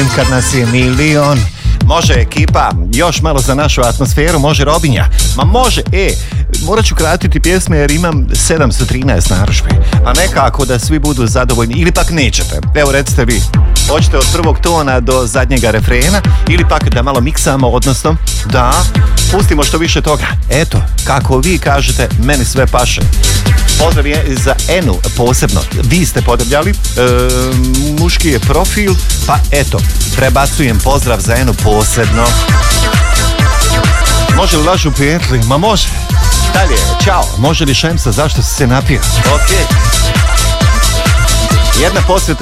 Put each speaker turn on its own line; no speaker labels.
volim kad nas je milion. Može ekipa, još malo za našu atmosferu, može Robinja. Ma može, morat ću kratiti pjesme jer imam 713 narudžbi. Pa nekako da svi budu zadovoljni, ili pak nećete. Evo recite vi, hoćete od prvog tona do zadnjega refrena, ili pak da malo miksamo, odnosno da pustimo što više toga. Eto, kako vi kažete, meni sve paše. Pozdrav je za Enu posebno. Vi ste podebljali, muški je profil, pa eto, prebacujem pozdrav za Enu posebno. Može li lažu prijatelji? Ma može. Dalje, čao. Može li Šemsa, zašto si se napio? Ok. Jedna posvjeta